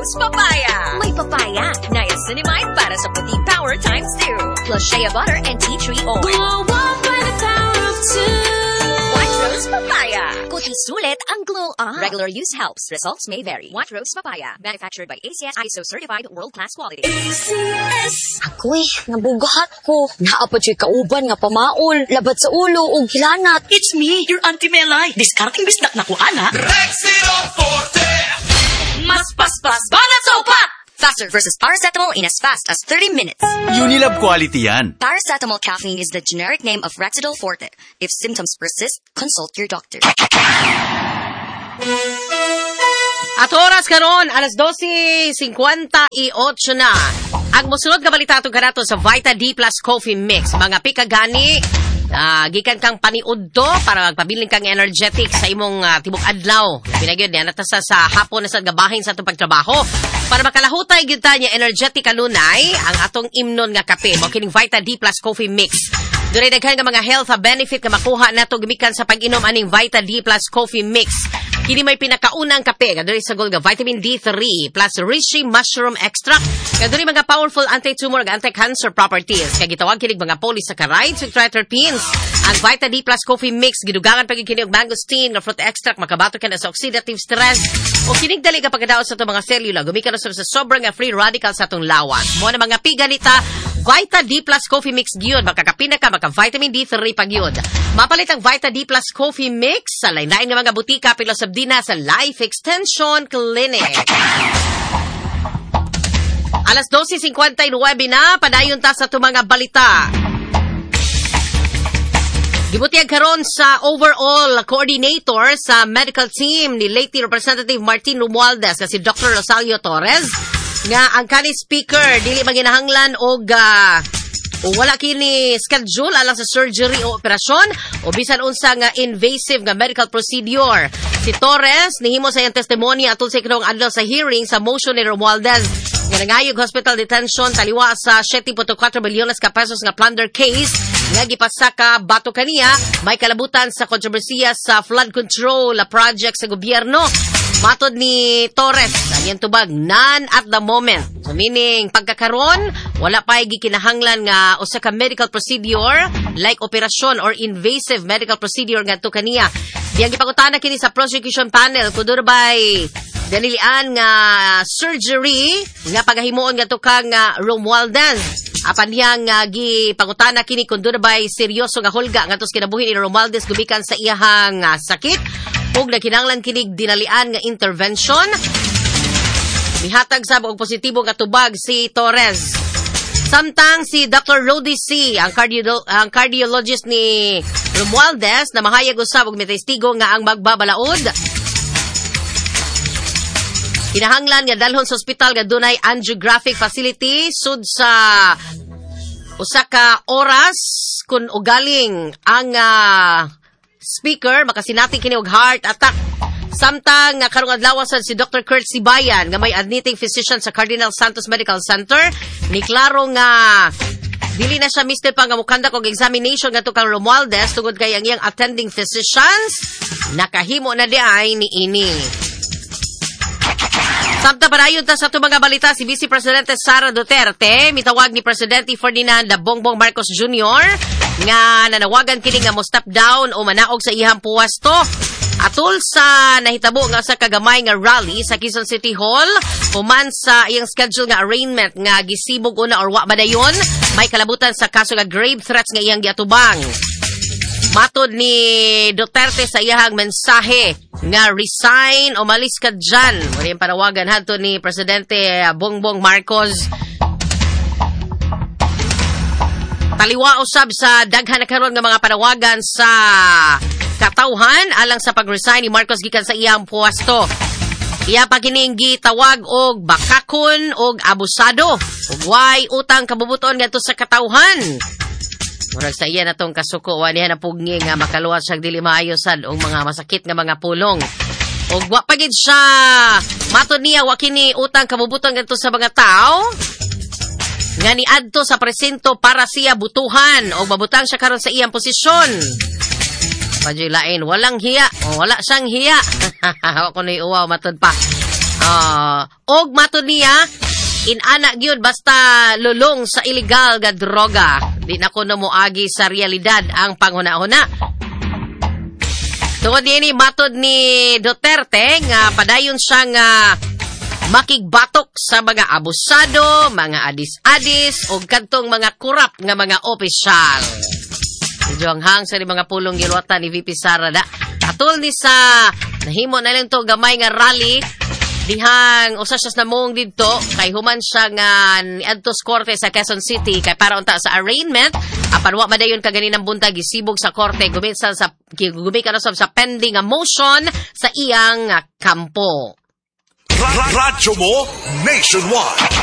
Rose Papaya. May papaya, niacinamide para sa puting power times 2. Plus shea butter and tea tree oil. Glow up by the power of 2. White Rose Papaya. Kuti sulit ang glow up. Regular use helps. Results may vary. White Rose Papaya. Manufactured by ACS ISO certified world-class quality. ACS. Ako'y nabugahat ko. Naapad siya kauban nga pamaol. Labat sa ulo o gilanat. It's me, your Auntie Melay. Discarding bisnak na ko, ana. Rexilo Forte! Mas paspas, banat sa upat! Faster versus paracetamol in as fast as 30 minutes. Unilab quality yan. Paracetamol caffeine is the generic name of Rexidol Forte. If symptoms persist, consult your doctor. At oras karon, alas 12:58 na. Ang musunod nga balita atong kanato sa Vita D Plus Coffee Mix. Mga pika gani, gikan kang paniudto para magpabiling kang energetic sa imong tibok adlaw. Pinagyod niya, natasa sa hapon na sa gabahin sa itong pagtrabaho. Para makalahutay gyud ta niya energetic kanunay ang atong imnon nga kape. Mao kining Vita D Plus Coffee Mix. Dunay daghan nga mga health benefit nga makuha nato gikan sa pag-inom aning Vita D Plus Coffee Mix. Kini may pinakaunang kape kaduri sa gold nga vitamin D3 plus reishi mushroom extract. Kaduri mga powerful anti-tumor ug anti-cancer properties. Kay gitawag kinig mga polysaccharides ug triterpenes. Ang Vita D Plus Coffee Mix gidugangan pag kini og mangosteen nga fruit extract makabato ka na sa oxidative stress. O kinig dali ka pagkadaot sa itong mga selula gumikan na sa sobrang free radicals sa itong lawas. Mo na mga piganita Vita D Plus Coffee Mix gyud makakapina ka maka vitamin D3 pag gyud. Mapalit ang Vita D Plus Coffee Mix sa lain-lain nga mga butika pila sa Dina sa Life Extension Clinic. Alas 12:59 na, padayon ta sa itong mga balita. Gibutiag karon sa overall coordinator sa medical team ni late Representative Martin Romualdez kasi Dr. Rosalio Torres nga ang kani speaker dili maginahanglan og wala kini schedule alang sa surgery o operasyon o bisan unsa nga invasive nga medical procedure. Si Torres nihimo sa iyang testimonya atol sa ikanong adlaw sa hearing sa motion ni Romualdez nga nangayog hospital detention taliwa sa 7.4 milyones ka pesos nga plunder case nga gipasaka bato kaniya may kalabutan sa kontrobersiya sa flood control project sa gobyerno. Matod ni Torres, ang tubag, none at the moment. So meaning, pagkakaroon, wala pa gikinahanglan nga usa ka medical procedure like operasyon or invasive medical procedure nga to kaniya. Diyang gipangutana kini sa prosecution panel kudur bay ganilian nga surgery nga pagahimuon nga to kang Romualdez. Apan niyang gipangutana kini kudur bay seryoso nga hulga nga tos kinabuhi ni Romualdez gumikan sa iyahang sakit. Ug nakinahanglan kinig dinalian nga intervention. Mihatag sab og positibo nga tubag si Torres. Samtang si Dr. Rodi C, ang cardiologist ni Romualdez na mahayag usab og mitestigo nga ang magbabalaod. Kinahanglan nga dalhon sa ospital nga dunay angiographic facility sud sa usa ka oras kun ugaling ang speaker makasinati kini og heart attack. Samtang karong adlaw si Dr. Kurt Sibayan nga may admitting physician sa Cardinal Santos Medical Center ni klaro nga dili na siya mister pa nga mukandak og examination nga to kang Romualdez tungod kay ang iyang attending physicians nakahimo na di ay ni ini. Samtang padayon ta sa itong mga balita, si Vice Presidente Sara Duterte mitawag ni Presidente Ferdinand Bongbong Marcos Jr. nga nanawagan kini nga mo step down o manaog sa iyang puwesto atol sa nahitabo nga sa kagamay nga rally sa Quezon City Hall human sa iyang schedule nga arraignment nga gisibog una or wa badayon may kalabutan sa kaso nga grave threats nga iyang giatubang. Matod ni Duterte sa iyahang mensahe nga resign o malis ka dyan. Muli ang panawagan hanto ni Presidente Bongbong Marcos. Taliwa usab sa daghan na karon nga mga panawagan sa katawhan alang sa pag-resign ni Marcos gikan sa iyang puwesto. Iya pa kining gitawag og bakakon og abusado ug way utang kabubuton ngadto sa katawhan. Murag sa iya na tong kasuko, wala na pugni nga makaluwas siya dili maayo sad og mga masakit nga mga pulong. Og wa pagid siya, matod niya, wa kini utang kabubuton ganito sa mga tao, nga niadto sa presinto para siya butuhan o mabutang siya karon sa iyang posisyon. Padyo lain, walang hiya, o wala siyang hiya. Ako na'y uwaw, matod pa. Og matod niya, inana gyud basta lulong sa illegal nga droga. Di na ko moagi sa realidad ang panghuna-huna. Tungod ini matod ni Duterte nga padayon siya nga makigbatok sa mga abusado, mga adis-adis o kantong mga kurap nga mga opisyal. Hang sa mga pulong giluwatan ni VP Sara da. Katul ni sa nahimo na lang to gamay nga rally dihang usa siya namong didto kay human siya nga niadto sa korte sa Quezon City kay para unta sa arraignment apan wa madayon kaganinang buntag gisibog sa korte gumikan sa pending nga motion sa iyang kampo. Radyo mo nationwide.